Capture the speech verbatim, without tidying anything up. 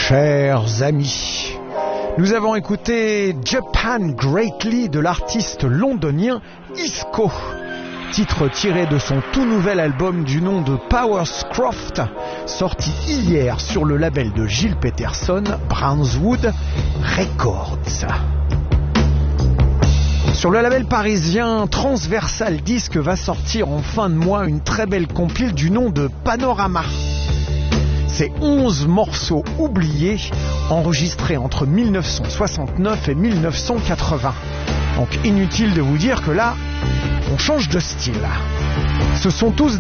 Chers amis, nous avons écouté Japan Greatly de l'artiste londonien Isco, titre tiré de son tout nouvel album du nom de Powerscroft, sorti hier sur le label de Gilles Peterson, Brownswood Records. Sur le label parisien Transversal Disc va sortir en fin de mois une très belle compile du nom de Panorama. C'est onze morceaux oubliés enregistrés entre mille neuf cent soixante-neuf et mille neuf cent quatre-vingts. Donc inutile de vous dire que là, on change de style. Ce sont tous